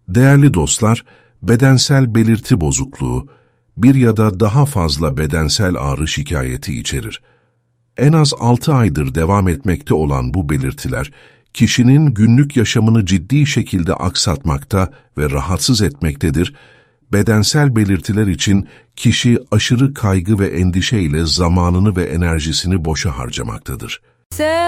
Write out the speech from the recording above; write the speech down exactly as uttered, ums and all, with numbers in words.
Değerli dostlar, bedensel belirti bozukluğu, bir ya da daha fazla bedensel ağrı şikayeti içerir. En az altı aydır devam etmekte olan bu belirtiler, kişinin günlük yaşamını ciddi şekilde aksatmakta ve rahatsız etmektedir. Bedensel belirtiler için kişi aşırı kaygı ve endişeyle zamanını ve enerjisini boşa harcamaktadır.